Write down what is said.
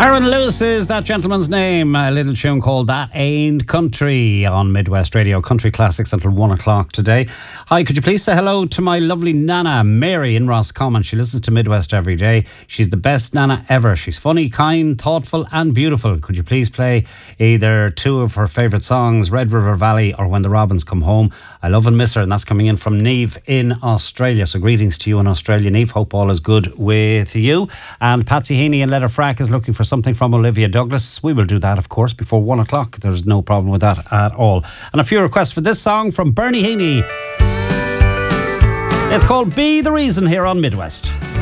Aaron Lewis is that gentleman's name. A little tune called That Ain't Country on Midwest Radio. Country classics until 1 o'clock today. Hi, could you please say hello to my lovely Nana, Mary in Roscommon. She listens to Midwest every day. She's the best Nana ever. She's funny, kind, thoughtful and beautiful. Could you please play either two of her favourite songs, Red River Valley or When the Robins Come Home? I love and miss her, and that's coming in from Neve in Australia. So greetings to you in Australia, Neve. Hope all is good with you. And Patsy Heaney in Letterfrack is looking for something from Olivia Douglas. We will do that, of course, before 1 o'clock. There's no problem with that at all. And a few requests for this song from Bernie Heaney. It's called Be the Reason here on Midwest.